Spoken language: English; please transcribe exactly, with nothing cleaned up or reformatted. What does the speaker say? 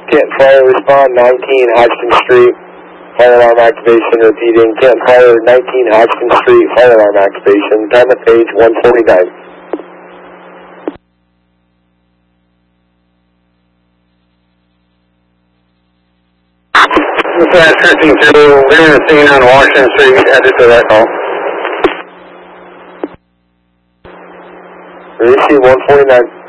Kent Fire, respond nineteen Hodgson Street, fire alarm activation, repeating. Kent Fire, nineteen Hodgson Street, fire alarm activation, time of page one forty-nine. Dispatch drifting through, leaving the scene on Washington Street, headed to that call. Receive one forty-nine.